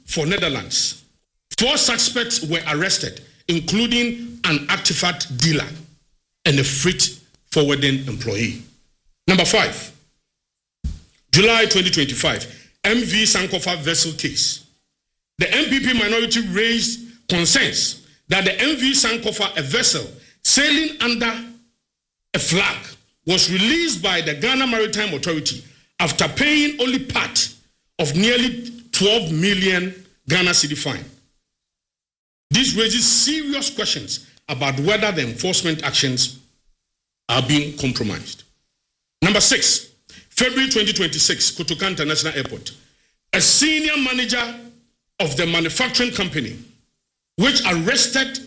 for Netherlands. 4 suspects were arrested, including an artifact dealer and a freight forwarding employee. Number 5, July 2025, MV Sankofa vessel case. The MPP minority raised concerns that the MV Sankofa, a vessel sailing under a flag, was released by the Ghana Maritime Authority after paying only part of nearly 12 million Ghana cedi fine. This raises serious questions about whether the enforcement actions are being compromised. Number 6, February 2026, Kotoka International Airport. A senior manager of the manufacturing company who was arrested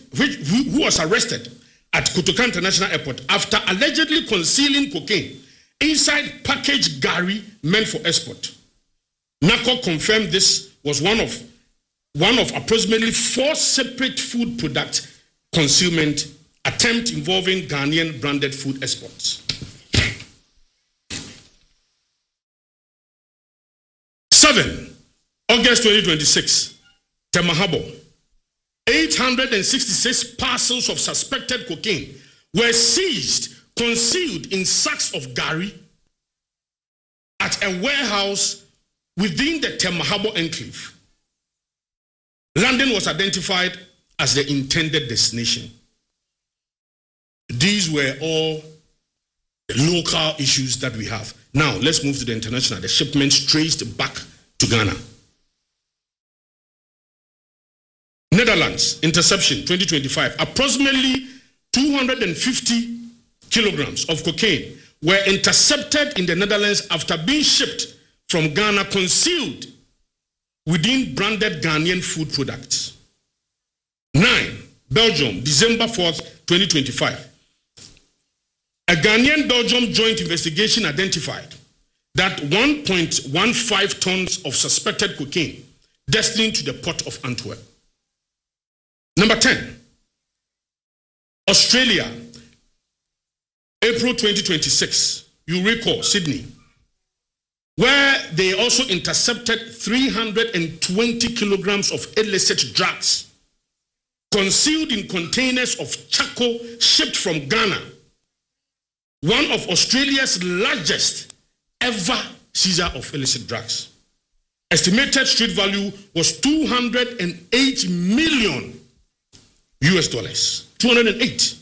at Kotoka International Airport after allegedly concealing cocaine inside packaged gari meant for export. NACO confirmed this was one of approximately 4 separate food product concealment attempts involving Ghanaian branded food exports. 7, August 2026, Temahabo. 866 parcels of suspected cocaine were seized, concealed in sacks of gari at a warehouse within the Temahabo enclave. London was identified as the intended destination. These were all the local issues that we have. Now, let's move to the international. The shipments traced back to Ghana. Netherlands, interception 2025. Approximately 250 kilograms of cocaine were intercepted in the Netherlands after being shipped from Ghana, concealed within branded Ghanaian food products. 9, Belgium, December 4th, 2025. A Ghanaian-Belgium joint investigation identified that 1.15 tons of suspected cocaine destined to the port of Antwerp. Number 10, Australia, April 2026. You recall Sydney, where they also intercepted 320 kilograms of illicit drugs concealed in containers of charcoal shipped from Ghana, one of Australia's largest ever seizure of illicit drugs. Estimated street value was $208 million. 208.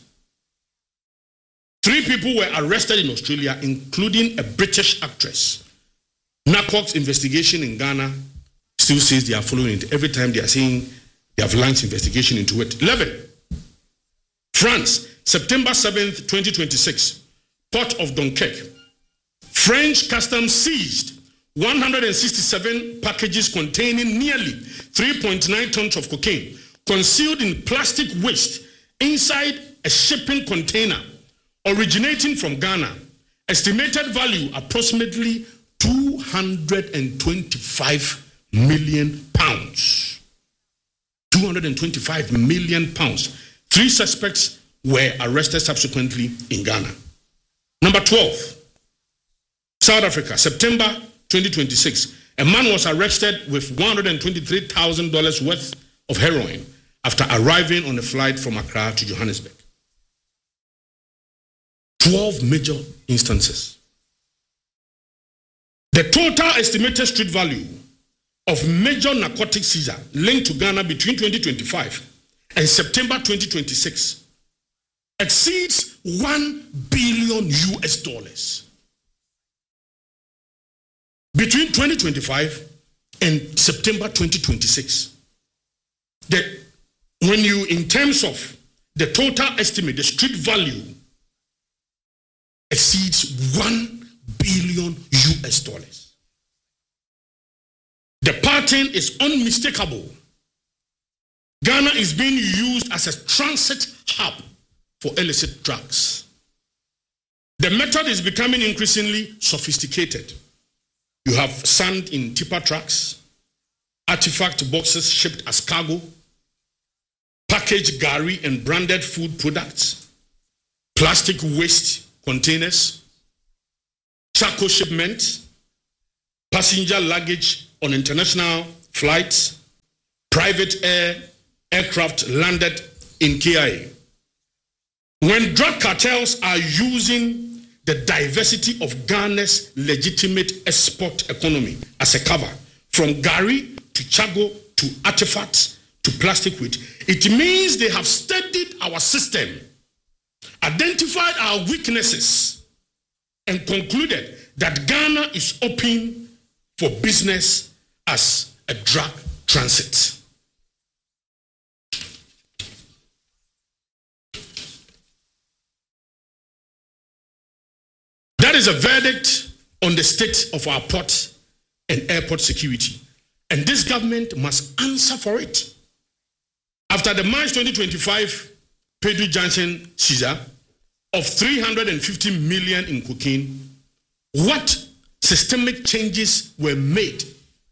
3 people were arrested in Australia, including a British actress. NACOC's investigation in Ghana still says they are following it. Every time they are saying they have launched investigation into it. 11. France, September 7th, 2026. Port of Dunkirk. French customs seized 167 packages containing nearly 3.9 tons of cocaine concealed in plastic waste inside a shipping container originating from Ghana. Estimated value approximately 225 million pounds. 225 million pounds. 3 suspects were arrested subsequently in Ghana. Number 12, South Africa, September 2026. A man was arrested with $123,000 worth of heroin after arriving on a flight from Accra to Johannesburg. 12 major instances. The total estimated street value of major narcotic seizure linked to Ghana between 2025 and September 2026 exceeds $1 billion. Between 2025 and September 2026. When you, in terms of the total estimate, the street value exceeds $1 billion. The pattern is unmistakable. Ghana is being used as a transit hub for illicit drugs. The method is becoming increasingly sophisticated. You have sand in tipper trucks, artifact boxes shipped as cargo, packaged gari and branded food products, plastic waste containers, charcoal shipments, passenger luggage on international flights, private aircraft landed in KIA. When drug cartels are using the diversity of Ghana's legitimate export economy as a cover, from Gari to Chago to artifacts to plastic wheat, it means they have studied our system, identified our weaknesses, and concluded that Ghana is open for business as a drug transit. That is a verdict on the state of our port and airport security. And this government must answer for it. After the March 2025 Pedro Johnson seizure of 350 million in cocaine, what systemic changes were made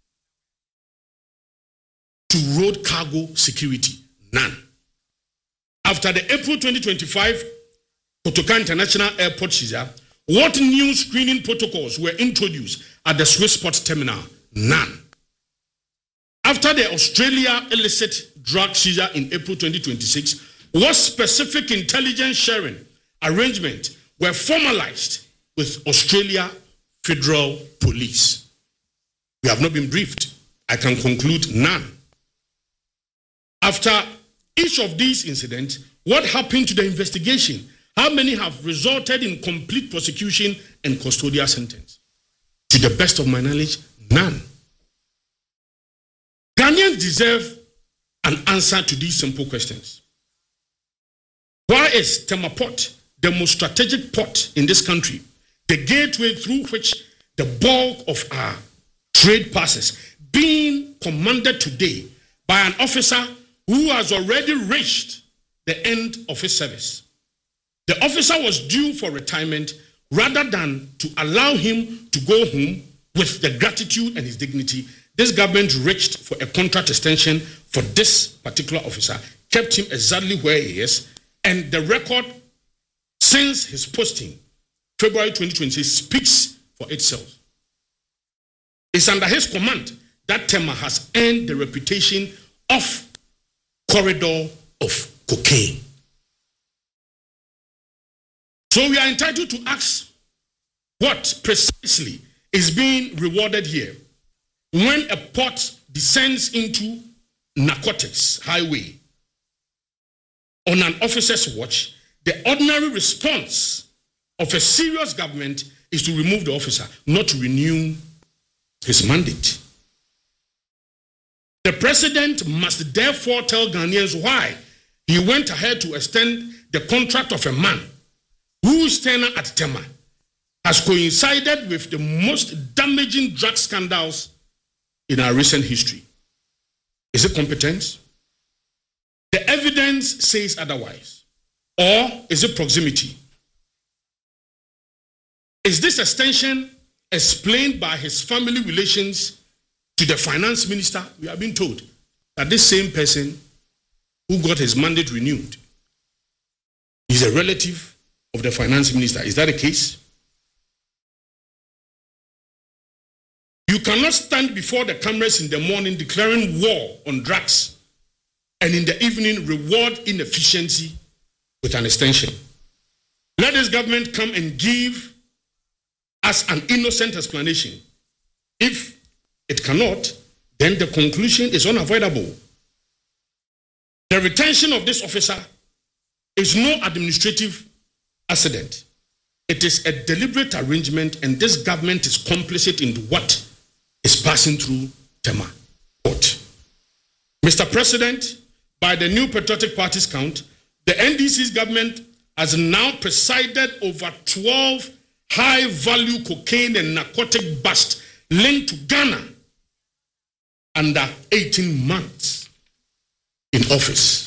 to road cargo security? None. After the April 2025 Kotoka International Airport seizure, what new screening protocols were introduced at the Swissport terminal? None. After the Australia illicit drug seizure in April 2026, what specific intelligence sharing arrangement were formalized with Australia Federal Police? We have not been briefed. I can conclude none. After each of these incidents, what happened to the investigation? How many have resulted in complete prosecution and custodial sentence? To the best of my knowledge, none. Ghanaians deserve an answer to these simple questions. Why is Tema Port, the most strategic port in this country, the gateway through which the bulk of our trade passes, being commanded today by an officer who has already reached the end of his service? The officer was due for retirement rather than to allow him to go home with the gratitude and his dignity. This government reached for a contract extension for this particular officer, kept him exactly where he is, and the record since his posting, February 2020, speaks for itself. It's under his command that Tema has earned the reputation of corridor of cocaine. So we are entitled to ask what precisely is being rewarded here when a port descends into narcotics highway on an officer's watch. The ordinary response of a serious government is to remove the officer, not to renew his mandate. The president must therefore tell Ghanaians why he went ahead to extend the contract of a man whose tenure at Tema has coincided with the most damaging drug scandals in our recent history. Is it competence? The evidence says otherwise. Or is it proximity? Is this extension explained by his family relations to the finance minister? We have been told that this same person who got his mandate renewed is a relative of the finance minister. Is that the case? You cannot stand before the cameras in the morning declaring war on drugs and in the evening reward inefficiency with an extension. Let this government come and give us an innocent explanation. If it cannot, then the conclusion is unavoidable. The retention of this officer is no administrative accident. It is a deliberate arrangement, and this government is complicit in what is passing through Tema Port. Mr. President, by the new patriotic party's count, the NDC's government has now presided over 12 high-value cocaine and narcotic busts linked to Ghana under 18 months in office.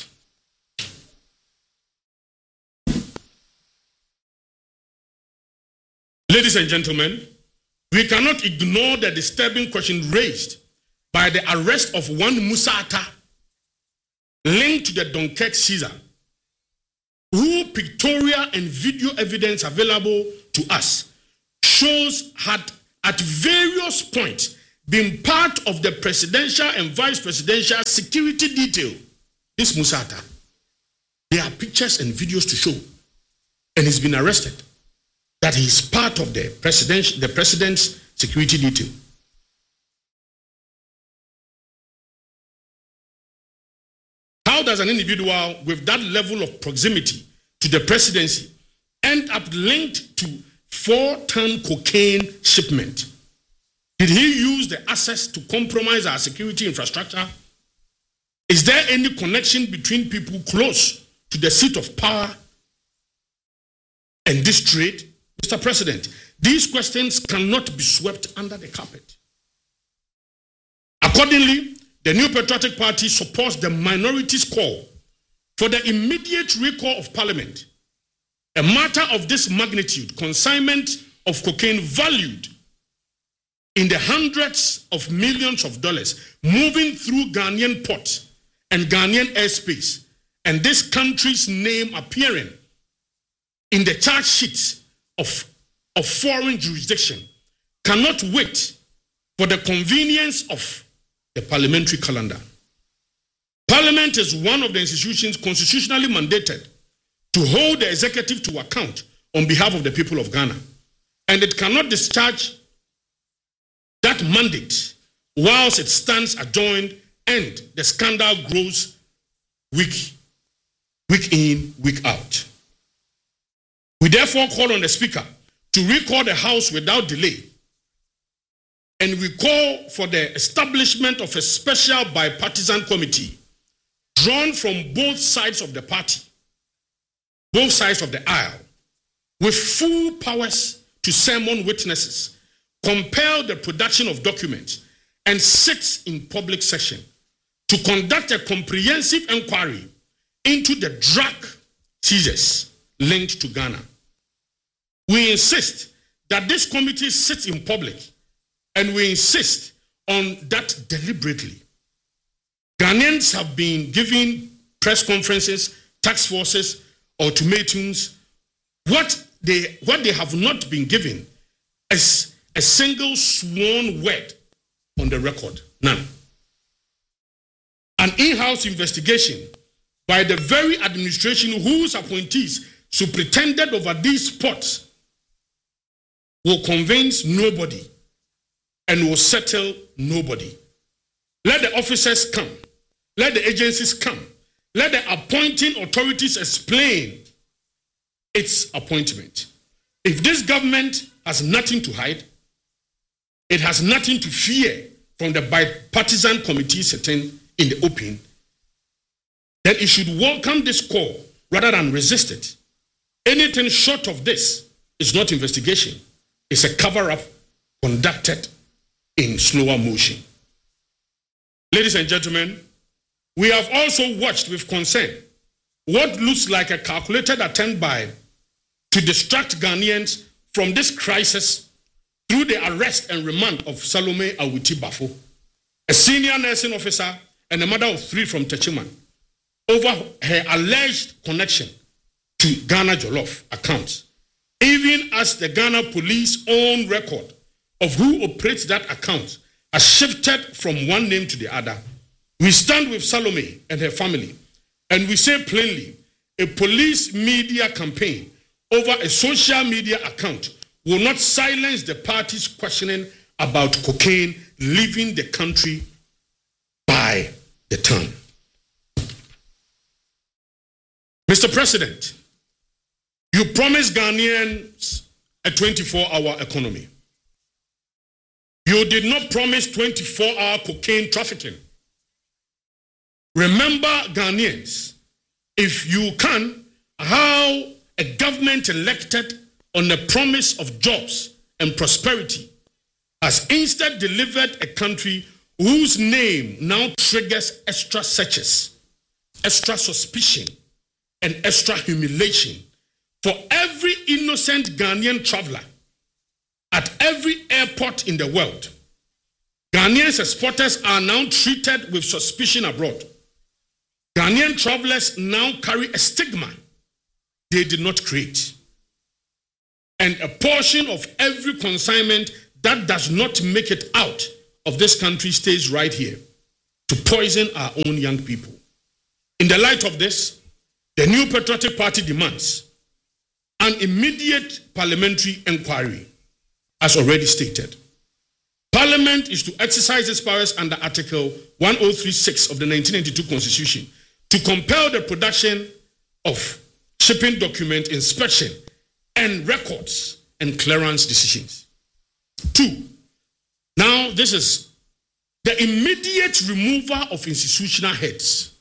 Ladies and gentlemen, we cannot ignore the disturbing question raised by the arrest of one Musa Atta linked to the Dunkirk seizure, who pictorial and video evidence available to us shows had at various points been part of the presidential and vice presidential security detail. This Musata, there are pictures and videos to show, and he's been arrested, that he's part of the president's security detail. How does an individual with that level of proximity to the presidency end up linked to 4-ton cocaine shipment? Did he use the access to compromise our security infrastructure? Is there any connection between people close to the seat of power and this trade? Mr. President, these questions cannot be swept under the carpet. Accordingly, the New Patriotic Party supports the minority's call for the immediate recall of Parliament. A matter of this magnitude, consignment of cocaine valued in the hundreds of millions of dollars moving through Ghanaian ports and Ghanaian airspace, and this country's name appearing in the charge sheets of foreign jurisdiction, cannot wait for the convenience of the parliamentary calendar. Parliament is one of the institutions constitutionally mandated to hold the executive to account on behalf of the people of Ghana, and it cannot discharge that mandate whilst it stands adjourned and the scandal grows week in, week out. We therefore call on the Speaker to recall the House without delay, and we call for the establishment of a special bipartisan committee drawn from both sides of the party, both sides of the aisle, with full powers to summon witnesses, compel the production of documents, and sit in public session to conduct a comprehensive inquiry into the drug seizures linked to Ghana. We insist that this committee sits in public, and we insist on that deliberately. Ghanaians have been given press conferences, task forces, ultimatums. What they have not been given is a single sworn word on the record. None. An in-house investigation by the very administration whose appointees superintended over these spots will convince nobody and will settle nobody. Let the officers come. Let the agencies come. Let the appointing authorities explain its appointment. If this government has nothing to hide, it has nothing to fear from the bipartisan committee sitting in the open, then it should welcome this call rather than resist it. Anything short of this is not investigation. It's a cover-up conducted in slower motion. Ladies and gentlemen, we have also watched with concern what looks like a calculated attempt to distract Ghanaians from this crisis through the arrest and remand of Salome Awuti Bafo, a senior nursing officer and a mother of 3 from Techiman, over her alleged connection to Ghana Jollof accounts, even as the Ghana police own record of who operates that account has shifted from one name to the other. We stand with Salome and her family, and we say plainly, a police media campaign over a social media account will not silence the party's questioning about cocaine leaving the country by the ton. Mr. President, you promised Ghanaians a 24-hour economy. You did not promise 24-hour cocaine trafficking. Remember, Ghanaians, if you can, how a government elected on the promise of jobs and prosperity has instead delivered a country whose name now triggers extra searches, extra suspicion, and extra humiliation for every innocent Ghanaian traveler at every airport in the world. Ghanaian exporters are now treated with suspicion abroad. Ghanaian travelers now carry a stigma they did not create. And a portion of every consignment that does not make it out of this country stays right here to poison our own young people. In the light of this, the New Patriotic Party demands an immediate parliamentary inquiry, as already stated. Parliament is to exercise its powers under Article 1036 of the 1992 Constitution to compel the production of shipping document inspection and records and clearance decisions. 2. Now, this is the immediate removal of institutional heads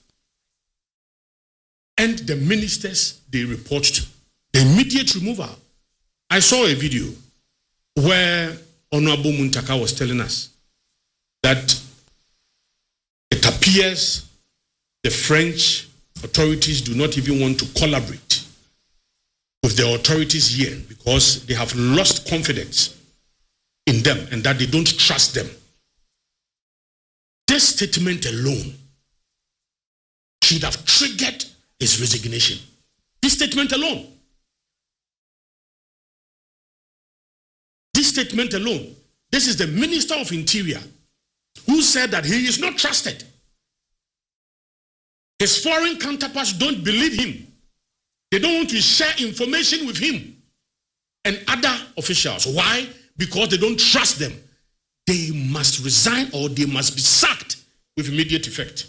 and the ministers they report to. The immediate removal. I saw a video where Honorable Muntaka was telling us that it appears the French authorities do not even want to collaborate with the authorities here because they have lost confidence in them and that they don't trust them. This statement alone should have triggered his resignation. This statement alone. This statement alone. This is the Minister of Interior who said that he is not trusted. His foreign counterparts don't believe him. They don't want to share information with him and other officials. Why? Because they don't trust them. They must resign or they must be sacked with immediate effect.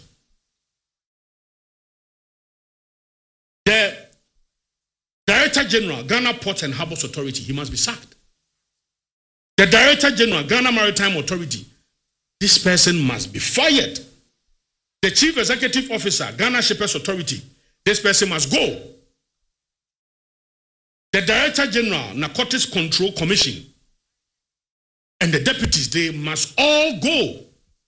The Director General, Ghana Ports and Harbours Authority, he must be sacked. The Director General, Ghana Maritime Authority, this person must be fired. The Chief Executive Officer, Ghana Shippers Authority, this person must go. The Director General, Narcotics Control Commission, and the deputies, they must all go.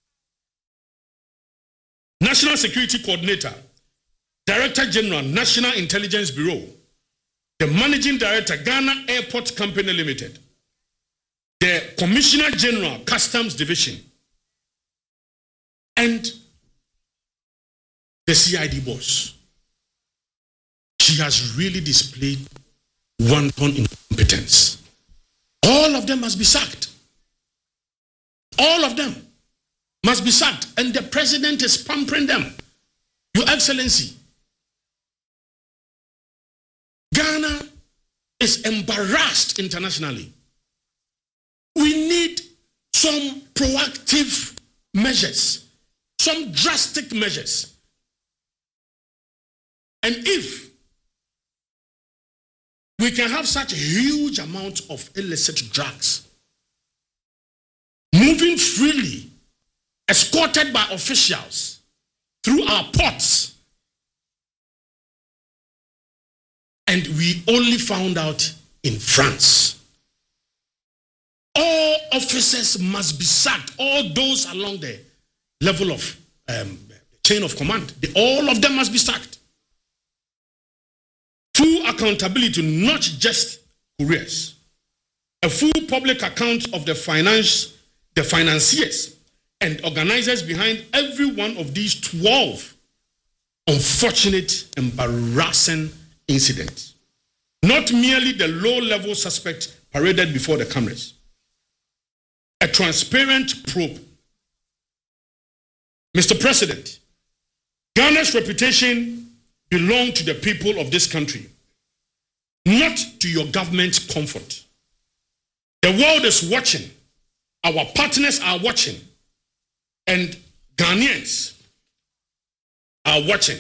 National Security Coordinator, Director General, National Intelligence Bureau, the Managing Director, Ghana Airport Company Limited, the Commissioner General, Customs Division, and the CID boss. She has really displayed wanton incompetence. All of them must be sacked. All of them must be sacked. And the president is pampering them. Your Excellency, Ghana is embarrassed internationally. We need some proactive measures, some drastic measures. And if we can have such a huge amount of illicit drugs moving freely, escorted by officials through our ports, and we only found out in France, all officers must be sacked. All those along the level of chain of command, all of them must be sacked. Full accountability, not just couriers. A full public account of the financiers and organizers behind every one of these 12 unfortunate, embarrassing incidents. Not merely the low-level suspect paraded before the cameras. A transparent probe. Mr. President, Ghana's reputation belongs to the people of this country, not to your government's comfort. The world is watching. Our partners are watching. And Ghanaians are watching.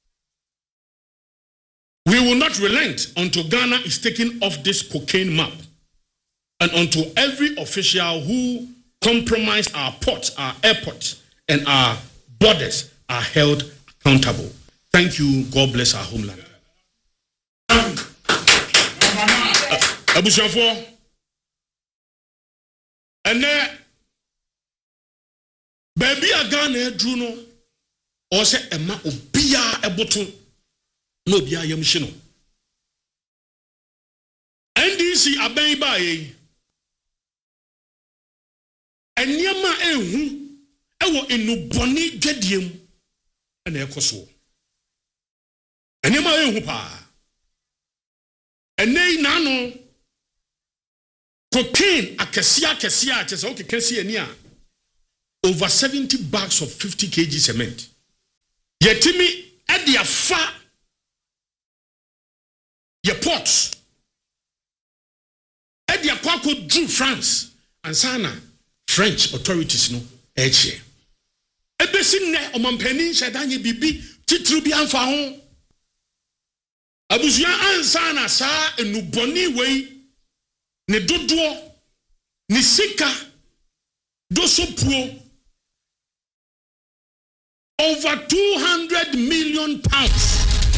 We will not relent until Ghana is taken off this cocaine map and until every official who compromised our ports, our airports, and our borders are held accountable. Thank you. God bless our homeland. Abushafo, and then baby a Ghana drew no, or say Emma Obia a bottle, no Bia Yamishino. NDC Aben Baye, and Yama Ehu, Ewo inu boni Gedium, and Ekoso. And Yama Ehu pa. And they nano cocaine a kesia chesa okay kesia nia over 70 bags of 50 kg cement. Yetimi at the afa your ports at the aquako drew France and Sana French authorities no eche. Ebesin ne omampani shadanye bibi titru bi amfa ho. Abusuan ansana sa enuboni wei ne dodo ni sika dosopuo over 200 million pounds.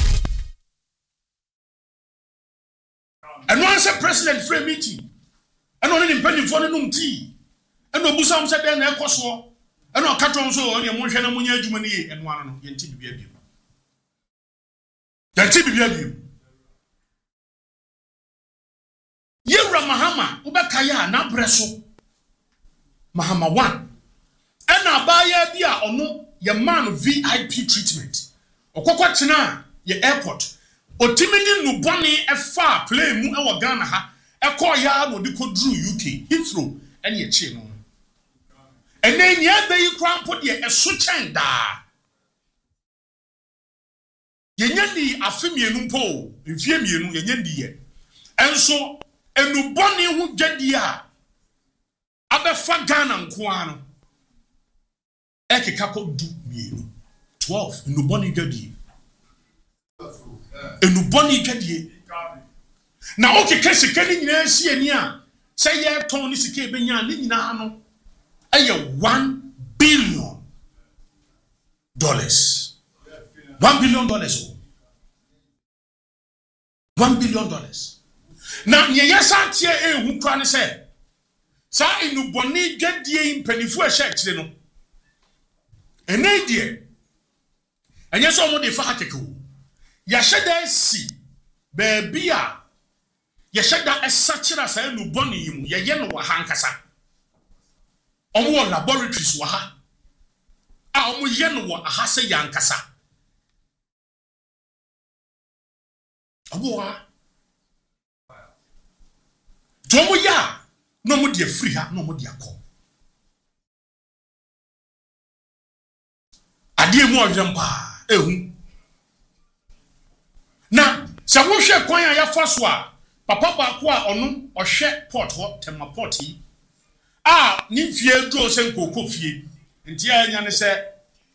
And once a president frame meeting, and only in penny for the noon tea, and no busam said then a coso, and no catron so on your motion ammonia jumani and one yanti baby. Yanti baby. Yera Mahama, Ubakaya, na breso. Mahama 1. And abaya bia or no, your man VIP treatment. Or Kokwatina, your airport. Otimini nuboni efa play mu ewa Ghana ha ekọ ya no de kodru UK Heathrow ene ye chi no ene nya be yi krampo de eso chen da yenya di afemienu mpo mfiemienu yenya di ye enso enuboni hu dwadi a abefa Ghana nko ano ekeka ko du mienu 12 enuboni dwadi enuboni dwadie na okeke sika ni nyina si ani a say ye ton ni sika ebenya ni nyina no eye $1 billion. $1 billion oh. $1 billion. Na ye yesa tie ehu kwa ne say sa enuboni dwadie impanifu a hye kire no ene die enye so mo de fa hakeke o yasheda si baby a yasheda esachira sa enu boni yimu ye no wa hankasa omo laboratories wa ha a omo ye no wa ahase yankasa omo wa tomo ya no mo de free ha no mo de akọ ade mu odwempa ehu na sa wo hwe kwan a ya fa so a papa ba ko a ono ohwe port ho tema port yi a ni fie dro se nkoko fie nti anya ne se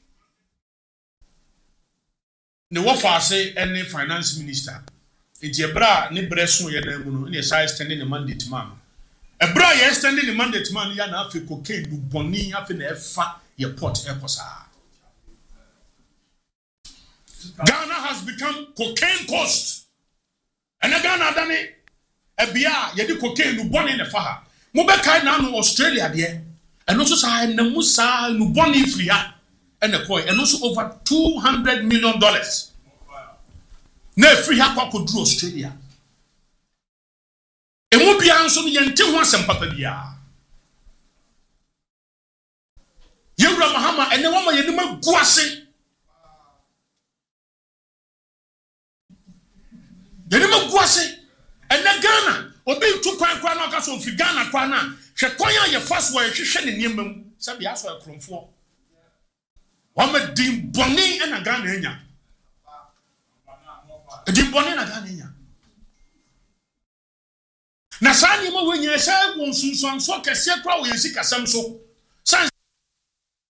ne wo fa se any finance minister nti ebra ne breso ye dan mu no ne sai extending the mandate man ebra ye extending the mandate man ya na afi cocaine du boni afi na efa ye port ekosa. Ghana has become cocaine coast. And Ghana done it. Ebia yedi cocaine nu boni ne faha. Mo be kai na no Australia there. And also sa na musa nu boni free ha. And the coin and also over $200 million. Na free ha kwa kodru Australia. E mo bia nso no yente ho asem papa bia. Yewra Mahama ene wo ma yedi ma guase. Yenima guase ene Ghana obi tu kwan kwan na ka so fi Ghana kwan na hwe kwan ya ye fast way hwehwe ne niam mu sabi aso akromfo wa ma dim boni na Ghana enya dim boni na Ghana enya na sani mo wenya sha won sunsun so kese kwa wo yesi kasam so